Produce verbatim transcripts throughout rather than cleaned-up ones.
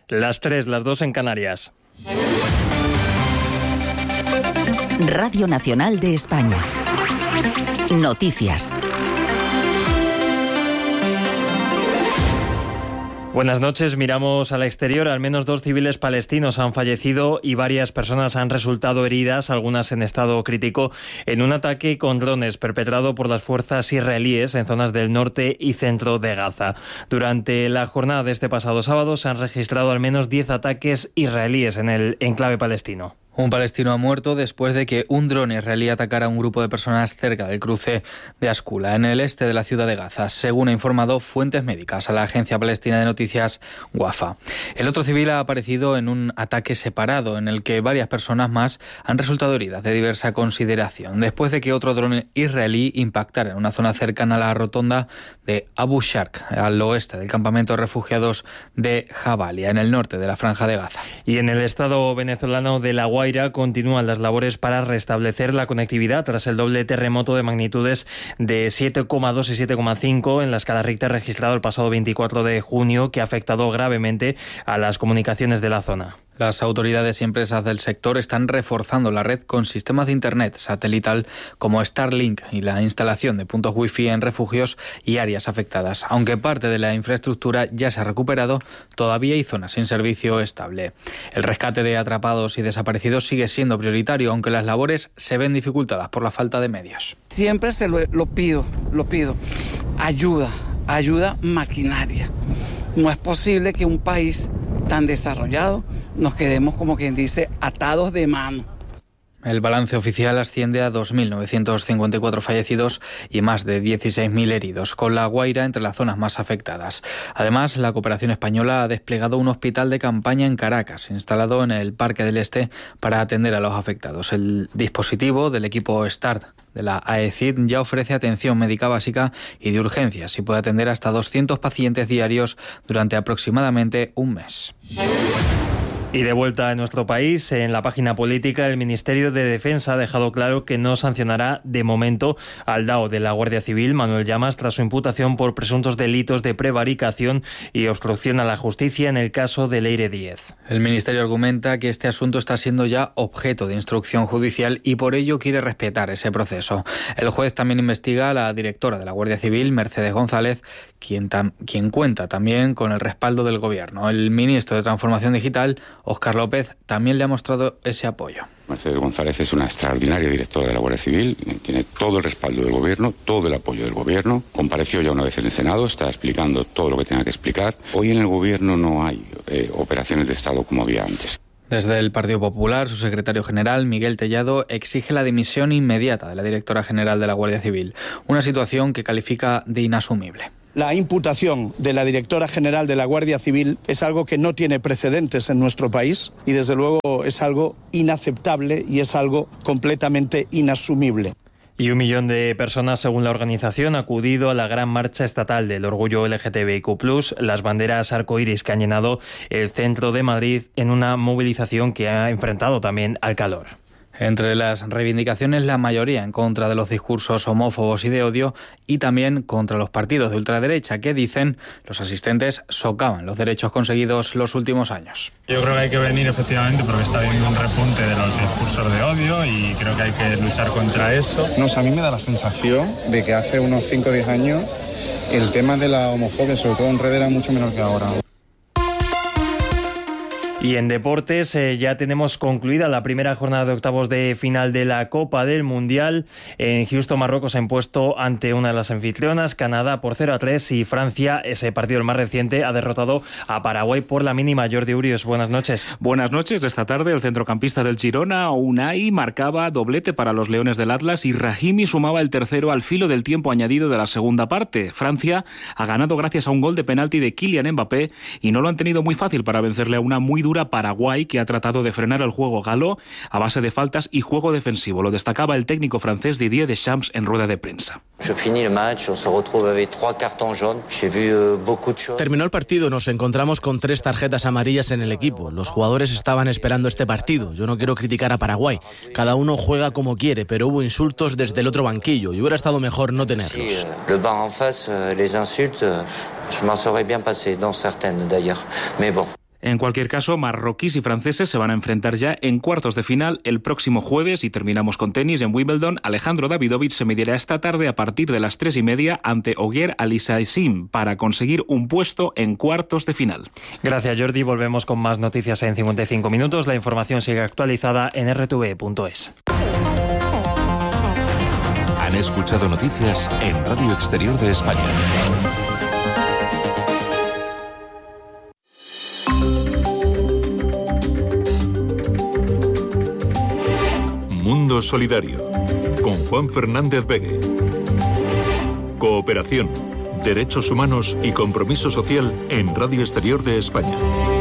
Las tres, las dos en Canarias. Radio Nacional de España. Noticias. Buenas noches, miramos al exterior. Al menos dos civiles palestinos han fallecido y varias personas han resultado heridas, algunas en estado crítico, en un ataque con drones perpetrado por las fuerzas israelíes en zonas del norte y centro de Gaza. Durante la jornada de este pasado sábado se han registrado al menos diez ataques israelíes en el enclave palestino. Un palestino ha muerto después de que un dron israelí atacara a un grupo de personas cerca del cruce de Ascula, en el este de la ciudad de Gaza, según ha informado fuentes médicas a la agencia palestina de noticias Wafa. El otro civil ha aparecido en un ataque separado, en el que varias personas más han resultado heridas de diversa consideración, después de que otro dron israelí impactara en una zona cercana a la rotonda de Abu Shark, al oeste del campamento de refugiados de Jabalia, en el norte de la franja de Gaza. Y en el estado venezolano de La Guaira continúan las labores para restablecer la conectividad tras el doble terremoto de magnitudes de siete coma dos y siete coma cinco en la escala Richter registrado el pasado veinticuatro de junio, que ha afectado gravemente a las comunicaciones de la zona. Las autoridades y empresas del sector están reforzando la red con sistemas de internet satelital como Starlink y la instalación de puntos wifi en refugios y áreas afectadas. Aunque parte de la infraestructura ya se ha recuperado, todavía hay zonas sin servicio estable. El rescate de atrapados y desaparecidos sigue siendo prioritario, aunque las labores se ven dificultadas por la falta de medios. Siempre se lo, lo pido, lo pido. Ayuda, ayuda maquinaria. No es posible que un país tan desarrollado nos quedemos, como quien dice, atados de mano. El balance oficial asciende a dos mil novecientos cincuenta y cuatro fallecidos y más de dieciséis mil heridos, con La Guaira entre las zonas más afectadas. Además, la cooperación española ha desplegado un hospital de campaña en Caracas, instalado en el Parque del Este, para atender a los afectados. El dispositivo del equipo START de la A E C I D ya ofrece atención médica básica y de urgencias y puede atender hasta doscientos pacientes diarios durante aproximadamente un mes. Y de vuelta a nuestro país, en la página política, el Ministerio de Defensa ha dejado claro que no sancionará de momento al D A O de la Guardia Civil, Manuel Llamas, tras su imputación por presuntos delitos de prevaricación y obstrucción a la justicia en el caso de Leire Díez. El Ministerio argumenta que este asunto está siendo ya objeto de instrucción judicial y por ello quiere respetar ese proceso. El juez también investiga a la directora de la Guardia Civil, Mercedes González, quien, tam- quien cuenta también con el respaldo del Gobierno. El ministro de Transformación Digital, Óscar López, también le ha mostrado ese apoyo. Mercedes González es una extraordinaria directora de la Guardia Civil, tiene todo el respaldo del Gobierno, todo el apoyo del Gobierno. Compareció ya una vez en el Senado, está explicando todo lo que tenga que explicar. Hoy en el Gobierno no hay eh, operaciones de Estado como había antes. Desde el Partido Popular, su secretario general, Miguel Tellado, exige la dimisión inmediata de la directora general de la Guardia Civil, una situación que califica de inasumible. La imputación de la directora general de la Guardia Civil es algo que no tiene precedentes en nuestro país y desde luego es algo inaceptable y es algo completamente inasumible. Y un millón de personas, según la organización, ha acudido a la gran marcha estatal del orgullo L G T B I Q plus, las banderas arcoíris que han llenado el centro de Madrid en una movilización que ha enfrentado también al calor. Entre las reivindicaciones, la mayoría en contra de los discursos homófobos y de odio y también contra los partidos de ultraderecha que, dicen los asistentes, socavan los derechos conseguidos los últimos años. Yo creo que hay que venir efectivamente porque está habiendo un repunte de los discursos de odio y creo que hay que luchar contra eso. No, o sea, a mí me da la sensación de que hace unos cinco o diez años el tema de la homofobia, sobre todo en redes, era mucho menor que ahora. Y en deportes eh, ya tenemos concluida la primera jornada de octavos de final de la Copa del Mundial. En Houston, Marruecos se ha impuesto ante una de las anfitrionas, Canadá por cero a tres, y Francia, ese partido el más reciente, ha derrotado a Paraguay por la mínima. Jordi Urios, buenas noches. Buenas noches. Esta tarde el centrocampista del Girona, Unai, marcaba doblete para los Leones del Atlas y Rahimi sumaba el tercero al filo del tiempo añadido de la segunda parte. Francia ha ganado gracias a un gol de penalti de Kylian Mbappé y no lo han tenido muy fácil para vencerle a una muy dura Paraguay, que ha tratado de frenar el juego galo a base de faltas y juego defensivo. Lo destacaba el técnico francés Didier Deschamps en rueda de prensa. Terminó el partido, nos encontramos con tres tarjetas amarillas en el equipo. Los jugadores estaban esperando este partido. Yo no quiero criticar a Paraguay. Cada uno juega como quiere, pero hubo insultos desde el otro banquillo y hubiera estado mejor no tenerlos. Le banc en face, les insultes, je m'en serais bien passé, dans certaines d'ailleurs. Mais bon. En cualquier caso, marroquíes y franceses se van a enfrentar ya en cuartos de final el próximo jueves y terminamos con tenis en Wimbledon. Alejandro Davidovich se medirá esta tarde a partir de las tres y media ante Ogier Aliassime para conseguir un puesto en cuartos de final. Gracias, Jordi. Volvemos con más noticias en cincuenta y cinco minutos. La información sigue actualizada en r t v punto es. Han escuchado noticias en Radio Exterior de España. Mundo Solidario, con Juan Fernández Begue. Cooperación, derechos humanos y compromiso social en Radio Exterior de España.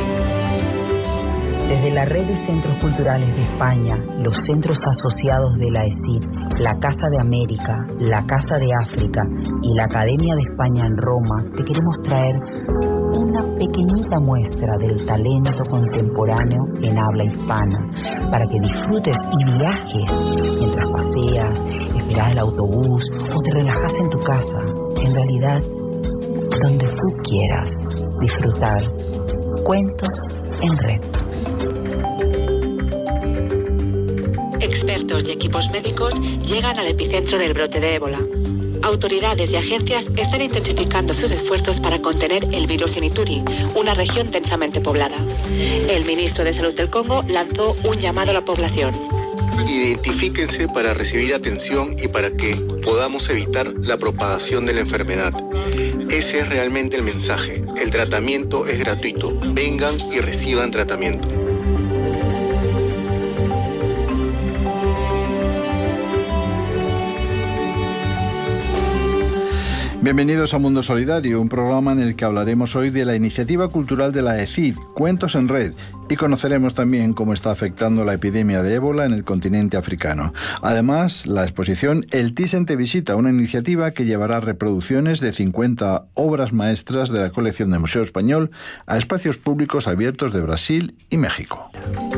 Desde la Red de Centros Culturales de España, los centros asociados de la E S I D, la Casa de América, la Casa de África y la Academia de España en Roma, te queremos traer una pequeñita muestra del talento contemporáneo en habla hispana, para que disfrutes y viajes mientras paseas, esperas el autobús o te relajas en tu casa. En realidad, donde tú quieras disfrutar. Cuentos en Red. Expertos y equipos médicos llegan al epicentro del brote de ébola. Autoridades y agencias están intensificando sus esfuerzos para contener el virus en Ituri, una región densamente poblada. El ministro de Salud del Congo lanzó un llamado a la población. Identifíquense para recibir atención y para que podamos evitar la propagación de la enfermedad. Ese es realmente el mensaje. El tratamiento es gratuito. Vengan y reciban tratamiento. Bienvenidos a Mundo Solidario, un programa en el que hablaremos hoy de la iniciativa cultural de la E S I D, Cuentos en Red, y conoceremos también cómo está afectando la epidemia de ébola en el continente africano. Además, la exposición El Thyssen te visita, una iniciativa que llevará reproducciones de cincuenta obras maestras de la colección del Museo Español a espacios públicos abiertos de Brasil y México.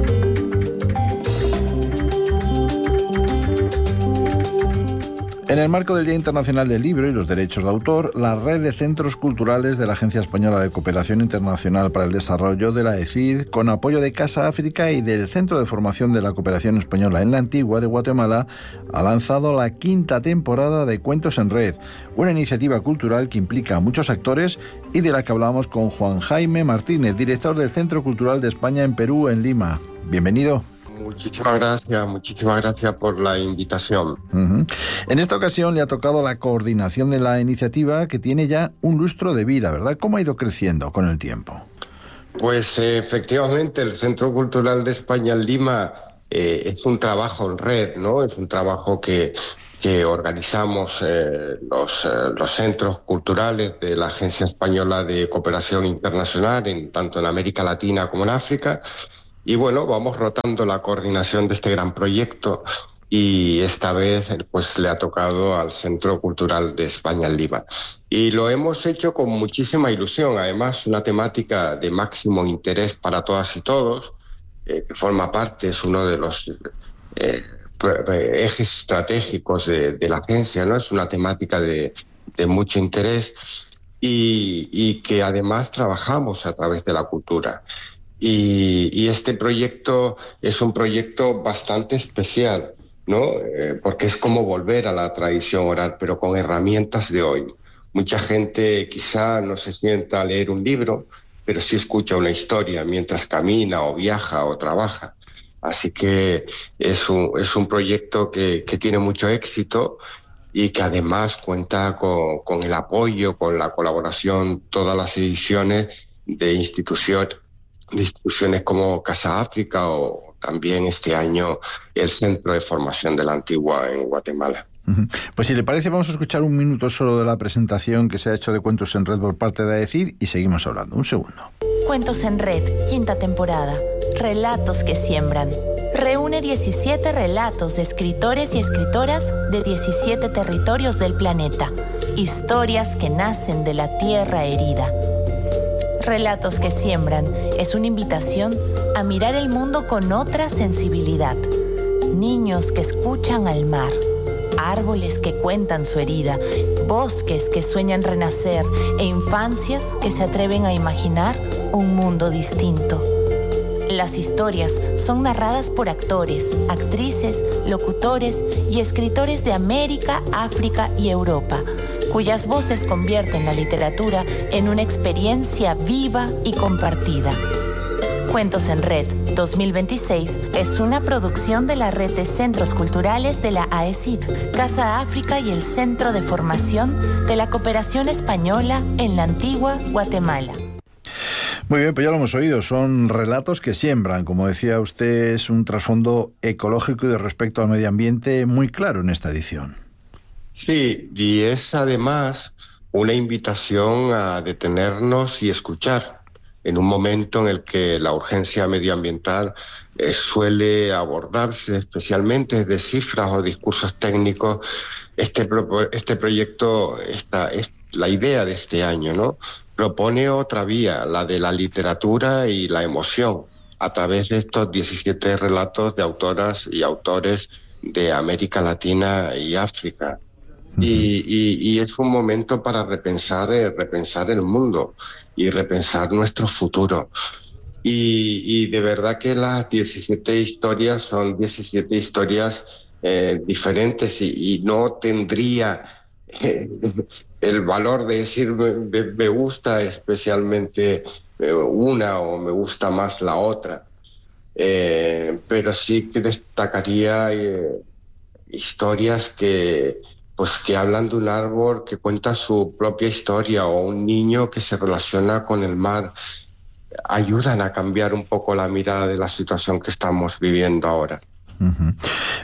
En el marco del Día Internacional del Libro y los Derechos de Autor, la Red de Centros Culturales de la Agencia Española de Cooperación Internacional para el Desarrollo de la E S I D, con apoyo de Casa África y del Centro de Formación de la Cooperación Española en la Antigua de Guatemala, ha lanzado la quinta temporada de Cuentos en Red, una iniciativa cultural que implica a muchos actores y de la que hablamos con Juan Jaime Martínez, director del Centro Cultural de España en Perú, en Lima. Bienvenido. Muchísimas gracias, muchísimas gracias por la invitación. Uh-huh. En esta ocasión le ha tocado la coordinación de la iniciativa, que tiene ya un lustro de vida, ¿verdad? ¿Cómo ha ido creciendo con el tiempo? Pues eh, efectivamente el Centro Cultural de España en Lima eh, es un trabajo en red, ¿no? Es un trabajo que, que organizamos eh, los, eh, los centros culturales de la Agencia Española de Cooperación Internacional, en, tanto en América Latina como en África. Y bueno, vamos rotando la coordinación de este gran proyecto y esta vez pues le ha tocado al Centro Cultural de España en Lima. Y lo hemos hecho con muchísima ilusión, además una temática de máximo interés para todas y todos, eh, que forma parte, es uno de los eh, ejes estratégicos de, de la agencia, ¿no? Es una temática de, de mucho interés y, y que además trabajamos a través de la cultura. Y, y este proyecto es un proyecto bastante especial, ¿no? Eh, porque es como volver a la tradición oral, pero con herramientas de hoy. Mucha gente quizá no se sienta a leer un libro, pero sí escucha una historia mientras camina o viaja o trabaja. Así que es un, es un proyecto que, que tiene mucho éxito y que además cuenta con, con el apoyo, con la colaboración, todas las ediciones de instituciones, de instituciones como Casa África o también este año el Centro de Formación de la Antigua en Guatemala. Pues si le parece, vamos a escuchar un minuto solo de la presentación que se ha hecho de Cuentos en Red por parte de A E S I D y seguimos hablando. Un segundo. Cuentos en Red, quinta temporada. Relatos que siembran. Reúne diecisiete relatos de escritores y escritoras de diecisiete territorios del planeta. Historias que nacen de la tierra herida. Relatos que siembran es una invitación a mirar el mundo con otra sensibilidad. Niños que escuchan al mar, árboles que cuentan su herida, bosques que sueñan renacer e infancias que se atreven a imaginar un mundo distinto. Las historias son narradas por actores, actrices, locutores y escritores de América, África y Europa, cuyas voces convierten la literatura en una experiencia viva y compartida. Cuentos en Red dos mil veintiséis es una producción de la Red de Centros Culturales de la A E C I D, Casa África y el Centro de Formación de la Cooperación Española en la Antigua Guatemala. Muy bien, pues ya lo hemos oído, son relatos que siembran. Como decía usted, es un trasfondo ecológico y de respecto al medio ambiente muy claro en esta edición. Sí, y es además una invitación a detenernos y escuchar. En un momento en el que la urgencia medioambiental eh, suele abordarse especialmente de cifras o discursos técnicos, este, pro- este proyecto, esta, es la idea de este año, ¿no? Propone otra vía, la de la literatura y la emoción, a través de estos diecisiete relatos de autoras y autores de América Latina y África. Uh-huh. Y, y, y es un momento para repensar, eh, repensar el mundo y repensar nuestro futuro. Y, y de verdad que las diecisiete historias son diecisiete historias eh, diferentes y, y no tendría eh, el valor de decir me, me gusta especialmente eh, una o me gusta más la otra. Eh, pero sí que destacaría eh, historias que pues que hablan de un árbol que cuenta su propia historia o un niño que se relaciona con el mar, ayudan a cambiar un poco la mirada de la situación que estamos viviendo ahora. Uh-huh.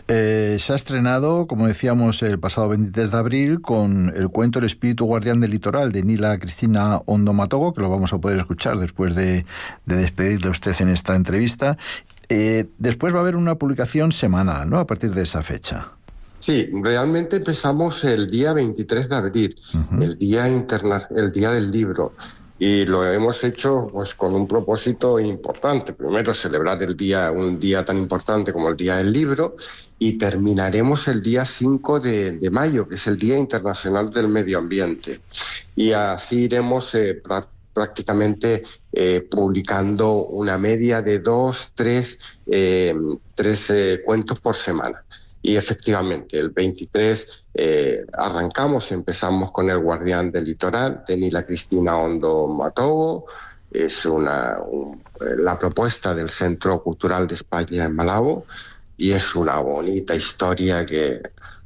Eh, se ha estrenado, como decíamos, el pasado veintitrés de abril con el cuento El espíritu guardián del litoral de Nila Cristina Ondo Matogo, que lo vamos a poder escuchar después de, de despedirle a usted en esta entrevista. Eh, después va a haber una publicación semanal, ¿no?, a partir de esa fecha. Sí, realmente empezamos el día veintitrés de abril, uh-huh. el día interna- el día del libro, y lo hemos hecho pues con un propósito importante. Primero, celebrar el día, un día tan importante como el Día del Libro, y terminaremos el día cinco de, de mayo, que es el Día Internacional del Medio Ambiente. Y así iremos eh, pra- prácticamente eh, publicando una media de dos, tres, eh, tres eh, cuentos por semana. Y efectivamente, el veintitrés eh, arrancamos, empezamos con El guardián del litoral, de Nila Cristina Ondo Matogo. Es una, un, la propuesta del Centro Cultural de España en Malabo, y es una bonita historia que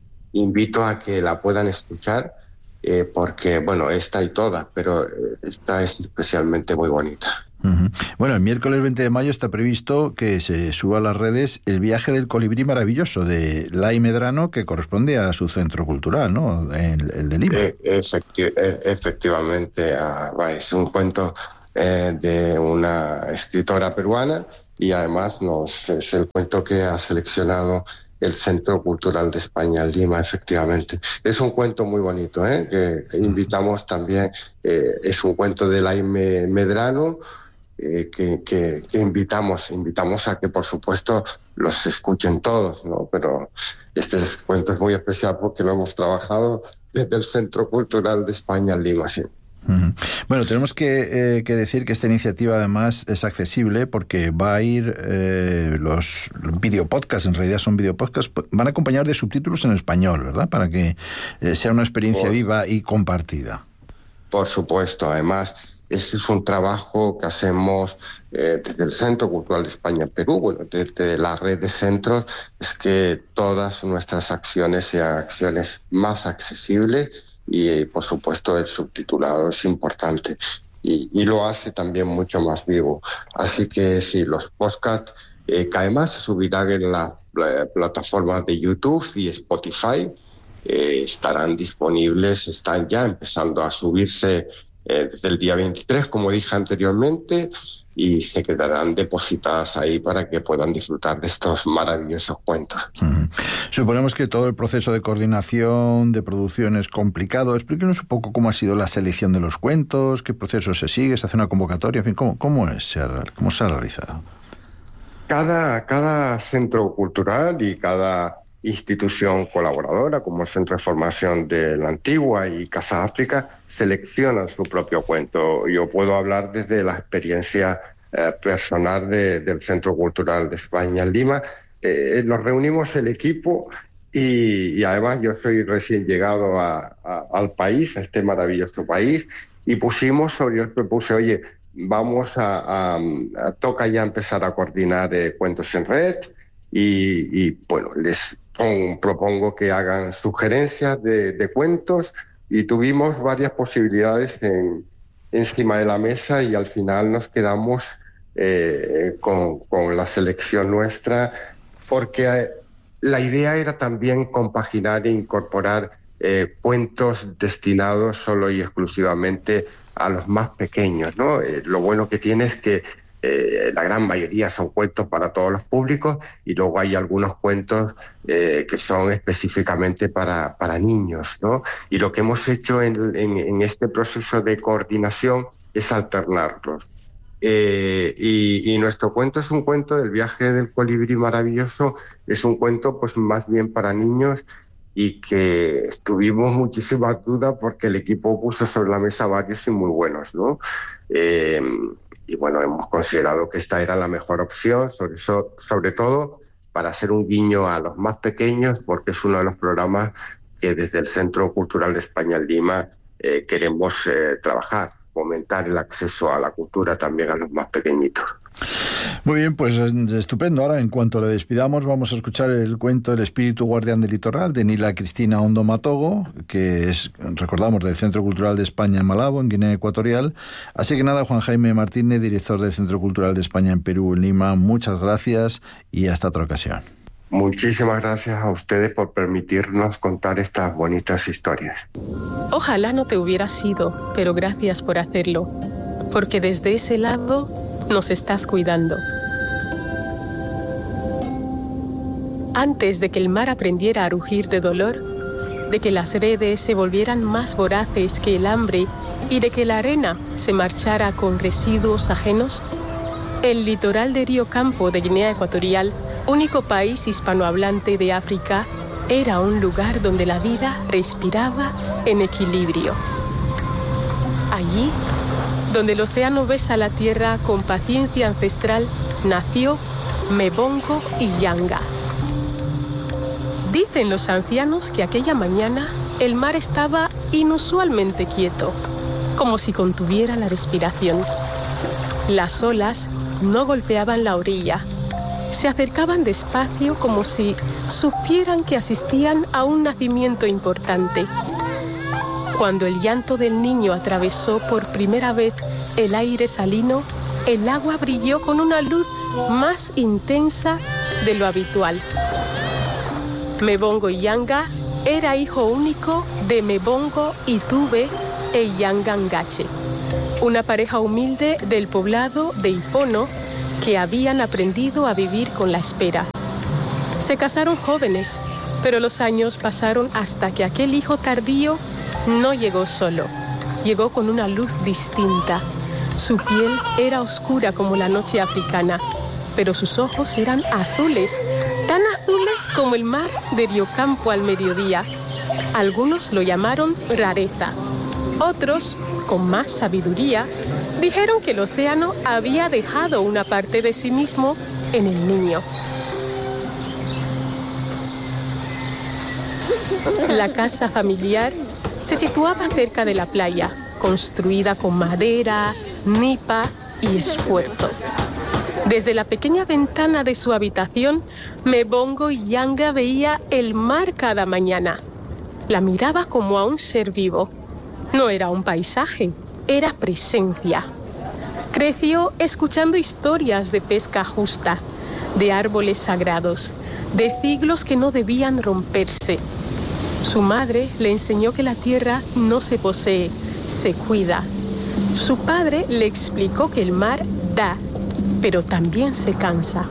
invito a que la puedan escuchar, eh, porque, bueno, esta y todas, pero esta es especialmente muy bonita. Uh-huh. Bueno, el miércoles veinte de mayo está previsto que se suba a las redes El viaje del colibrí maravilloso de Lai Medrano, que corresponde a su centro cultural, ¿no?, el, el de Lima. Eh, efecti- efectivamente, uh, es un cuento eh, de una escritora peruana, y además nos, es el cuento que ha seleccionado el Centro Cultural de España en Lima, efectivamente. Es un cuento muy bonito, ¿eh?, que invitamos también, eh, es un cuento de Lai Medrano, Eh, que, que, que invitamos, invitamos a que, por supuesto, los escuchen todos, ¿no? Pero este cuento es muy especial porque lo hemos trabajado desde el Centro Cultural de España en Lima, sí. Uh-huh. Bueno, tenemos que, eh, que decir que esta iniciativa además es accesible porque va a ir eh, los videopodcasts, en realidad son videopodcasts, van a acompañar de subtítulos en español, ¿verdad? Para que eh, sea una experiencia por, viva y compartida. Por supuesto, además ese es un trabajo que hacemos eh, desde el Centro Cultural de España en Perú, bueno, desde la red de centros, es que todas nuestras acciones sean acciones más accesibles y, por supuesto, el subtitulado es importante y, y lo hace también mucho más vivo. Así que sí, los podcasts eh, que además se subirán en las la plataformas de YouTube y Spotify, eh, estarán disponibles, están ya empezando a subirse Eh, desde el día veintitrés, como dije anteriormente, y se quedarán depositadas ahí para que puedan disfrutar de estos maravillosos cuentos. Uh-huh. Suponemos que todo el proceso de coordinación, de producción es complicado. Explíquenos un poco cómo ha sido la selección de los cuentos, qué proceso se sigue, se hace una convocatoria, en fin, cómo, cómo, es, cómo se ha realizado. Cada, cada centro cultural y cada institución colaboradora como el Centro de Formación de la Antigua y Casa África seleccionan su propio cuento. Yo puedo hablar desde la experiencia eh, personal de, del Centro Cultural de España en Lima. Eh, nos reunimos el equipo y, y además yo soy recién llegado a, a, al país, a este maravilloso país, y pusimos, yo propuse, oye, vamos a, a, a toca ya empezar a coordinar eh, cuentos en red y, y bueno, les pon, propongo que hagan sugerencias de, de cuentos y tuvimos varias posibilidades en, encima de la mesa y al final nos quedamos eh, con, con la selección nuestra porque eh, la idea era también compaginar e incorporar eh, cuentos destinados solo y exclusivamente a los más pequeños, ¿no? Eh, lo bueno que tiene es que eh, la gran mayoría son cuentos para todos los públicos y luego hay algunos cuentos eh, que son específicamente para, para niños, ¿no? Y lo que hemos hecho en, en, en este proceso de coordinación es alternarlos. Eh, y, y nuestro cuento es un cuento del viaje del colibrí maravilloso, es un cuento pues más bien para niños y que tuvimos muchísimas dudas porque el equipo puso sobre la mesa varios y muy buenos, ¿no? Eh, y bueno, hemos considerado que esta era la mejor opción, sobre, eso, sobre todo para hacer un guiño a los más pequeños, porque es uno de los programas que desde el Centro Cultural de España en Lima eh, queremos eh, trabajar, fomentar el acceso a la cultura también a los más pequeñitos. Muy bien, pues estupendo. Ahora, en cuanto le despidamos, vamos a escuchar el cuento El espíritu guardián del litoral, de Nila Cristina Ondo Matogo, que es, recordamos, del Centro Cultural de España en Malabo, en Guinea Ecuatorial. Así que nada, Juan Jaime Martínez, director del Centro Cultural de España en Perú, en Lima, muchas gracias y hasta otra ocasión. Muchísimas gracias a ustedes por permitirnos contar estas bonitas historias. Ojalá no te hubieras ido, pero gracias por hacerlo, porque desde ese lado nos estás cuidando. Antes de que el mar aprendiera a rugir de dolor, de que las redes se volvieran más voraces que el hambre y de que la arena se marchara con residuos ajenos, el litoral de Río Campo de Guinea Ecuatorial, único país hispanohablante de África, era un lugar donde la vida respiraba en equilibrio. Allí, donde el océano besa la tierra con paciencia ancestral, nació Mebongo y Yanga. Dicen los ancianos que aquella mañana el mar estaba inusualmente quieto, como si contuviera la respiración. Las olas no golpeaban la orilla, se acercaban despacio como si supieran que asistían a un nacimiento importante. Cuando el llanto del niño atravesó por primera vez el aire salino, el agua brilló con una luz más intensa de lo habitual. Mebongo y Yanga era hijo único de Mebongo y Tube e Yanga Ngache, una pareja humilde del poblado de Ipono que habían aprendido a vivir con la espera. Se casaron jóvenes, pero los años pasaron hasta que aquel hijo tardío no llegó solo, llegó con una luz distinta. Su piel era oscura como la noche africana, pero sus ojos eran azules, tan azules como el mar de Río Campo al mediodía. Algunos lo llamaron rareza, otros, con más sabiduría, dijeron que el océano había dejado una parte de sí mismo en el niño. La casa familiar se situaba cerca de la playa, construida con madera, nipa y esfuerzo. Desde la pequeña ventana de su habitación, Mebongo y Yanga veía el mar cada mañana. La miraba como a un ser vivo. No era un paisaje, era presencia. Creció escuchando historias de pesca justa, de árboles sagrados, de siglos que no debían romperse. Su madre le enseñó que la tierra no se posee, se cuida. Su padre le explicó que el mar da, pero también se cansa.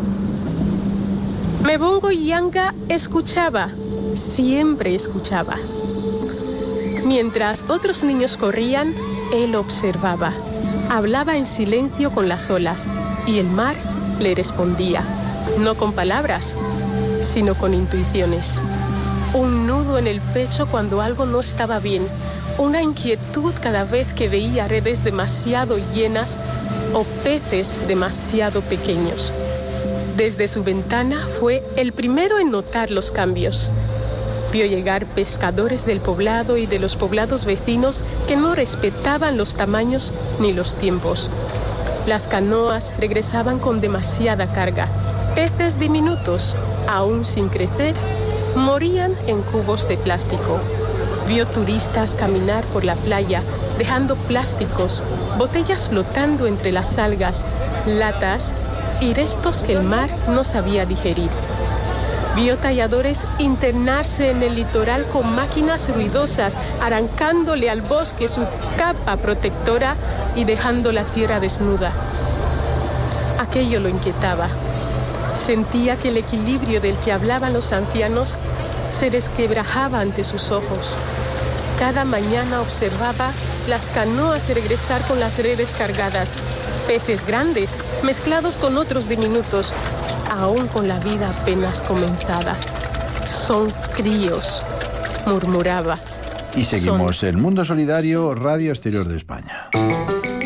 Mebongo y Yanga escuchaba, siempre escuchaba. Mientras otros niños corrían, él observaba. Hablaba en silencio con las olas y el mar le respondía, no con palabras, sino con intuiciones. Un nudo en el pecho cuando algo no estaba bien, una inquietud cada vez que veía redes demasiado llenas o peces demasiado pequeños. Desde su ventana fue el primero en notar los cambios. Vio llegar pescadores del poblado y de los poblados vecinos que no respetaban los tamaños ni los tiempos. Las canoas regresaban con demasiada carga. Peces diminutos, aún sin crecer, morían en cubos de plástico. Vio turistas caminar por la playa, dejando plásticos, botellas flotando entre las algas, latas y restos que el mar no sabía digerir. Vio talladores internarse en el litoral con máquinas ruidosas, arrancándole al bosque su capa protectora y dejando la tierra desnuda. Aquello lo inquietaba. Sentía que el equilibrio del que hablaban los ancianos se resquebrajaba ante sus ojos. Cada mañana observaba las canoas regresar con las redes cargadas, peces grandes mezclados con otros diminutos, aún con la vida apenas comenzada. Son críos, murmuraba. Y seguimos en Mundo Solidario, Radio Exterior de España.